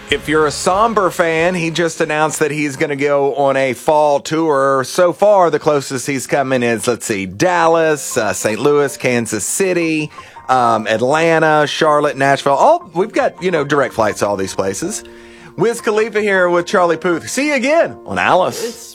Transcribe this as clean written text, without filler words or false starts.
If you're a somber fan, he just announced that he's going to go on a fall tour. So far, the closest he's coming is, let's see, Dallas, St. Louis, Kansas City, Atlanta, Charlotte, Nashville. We've got, direct flights to all these places. Wiz Khalifa here with Charlie Puth. See you again on Alice.